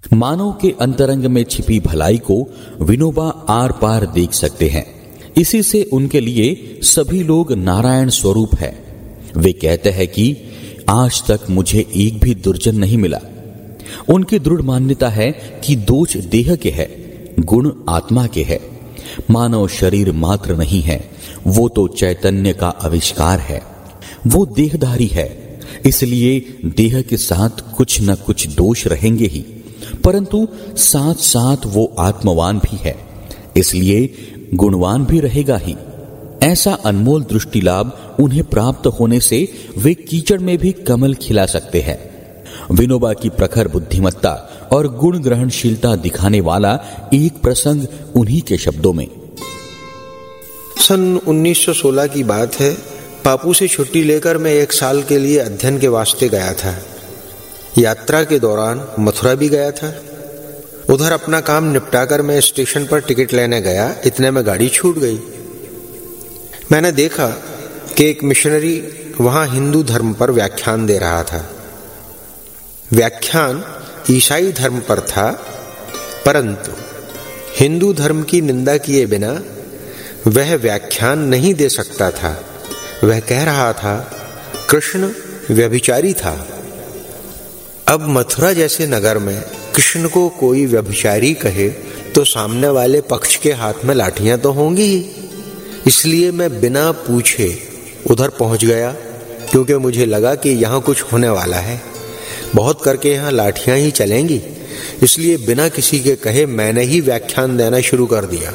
मानव के अंतरंग में छिपी भलाई को विनोबा आर पार देख सकते हैं। इसी से उनके लिए सभी लोग नारायण स्वरूप है। वे कहते हैं कि आज तक मुझे एक भी दुर्जन नहीं मिला। उनकी दृढ़ मान्यता है कि दोष देह के है, गुण आत्मा के है। मानव शरीर मात्र नहीं है, वो तो चैतन्य का आविष्कार है। वो देहधारी है, इसलिए देह के साथ कुछ न कुछ दोष रहेंगे ही, परंतु साथ साथ वो आत्मवान भी है, इसलिए गुणवान भी रहेगा ही। ऐसा अनमोल दृष्टि लाभ उन्हें प्राप्त होने से वे कीचड़ में भी कमल खिला सकते हैं। विनोबा की प्रखर बुद्धिमत्ता और गुण ग्रहणशीलता दिखाने वाला एक प्रसंग उन्हीं के शब्दों में। सन 1916 की बात है। बापू से छुट्टी लेकर मैं 1 साल के लिए अध्ययन के वास्ते गया था। यात्रा के दौरान मथुरा भी गया था। उधर अपना काम निपटाकर मैं स्टेशन पर टिकट लेने गया, इतने में गाड़ी छूट गई। मैंने देखा कि एक मिशनरी वहां हिंदू धर्म पर व्याख्यान दे रहा था। व्याख्यान ईसाई धर्म पर था, परंतु हिंदू धर्म की निंदा किए बिना वह व्याख्यान नहीं दे सकता था। वह कह रहा था कृष्ण व्यभिचारी था। अब मथुरा जैसे नगर में कृष्ण को कोई व्यभिचारी कहे तो सामने वाले पक्ष के हाथ में लाठियां तो होंगी ही। इसलिए मैं बिना पूछे उधर पहुंच गया, क्योंकि मुझे लगा कि यहां कुछ होने वाला है। बहुत करके यहां लाठियां ही चलेंगी, इसलिए बिना किसी के कहे मैंने ही व्याख्यान देना शुरू कर दिया।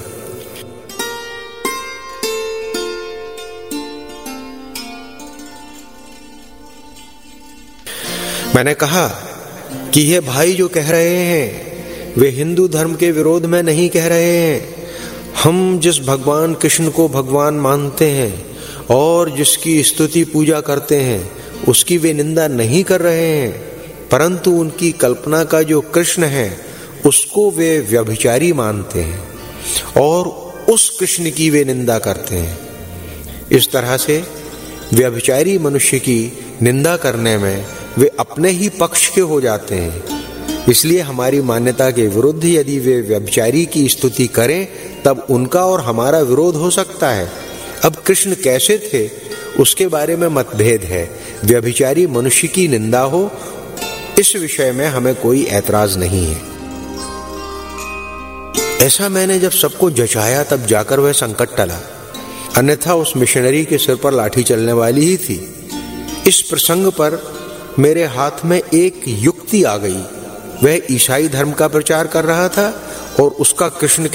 मैंने कहा कि ये भाई जो कह रहे हैं वे हिंदू धर्म के विरोध में नहीं कह रहे हैं। हम जिस भगवान कृष्ण को भगवान मानते हैं और जिसकी स्तुति पूजा करते हैं उसकी वे निंदा नहीं कर रहे हैं, परंतु उनकी कल्पना का जो कृष्ण है उसको वे व्यभिचारी मानते हैं और उस कृष्ण की वे निंदा करते हैं। इस तरह से व्यभिचारी मनुष्य की निंदा करने में वे अपने ही पक्ष के हो जाते हैं। इसलिए हमारी मान्यता के विरुद्ध यदि वे व्यभिचारी की स्तुति करें तब उनका और हमारा विरोध हो सकता है। अब कृष्ण कैसे थे उसके बारे में मतभेद है। व्यभिचारी मनुष्य की निंदा हो, इस विषय में हमें कोई ऐतराज नहीं है। ऐसा मैंने जब सबको जचाया तब जाकर वह संकट टला, अन्यथा उस मिशनरी के सिर पर लाठी चलने वाली ही थी। इस प्रसंग पर मेरे हाथ में एक युक्ति आ गई। वह ईसाई धर्म का प्रचार कर रहा था और उसका कृष्ण